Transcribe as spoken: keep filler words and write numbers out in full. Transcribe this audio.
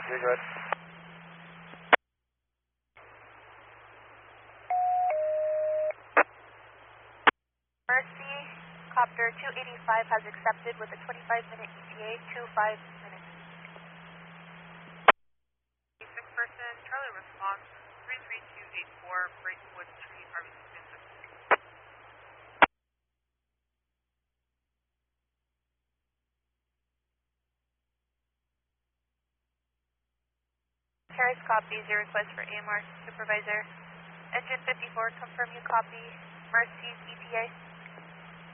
You're good. Mercy, Copter two eighty-five has accepted with a twenty-five minute E T A, two five minutes. Six person, Charlie response, three three two eight four, Braidwood Street, Harvey Smith. Harris copies your request for A M R supervisor. Engine fifty-four, confirm you copy Mercy's E T A.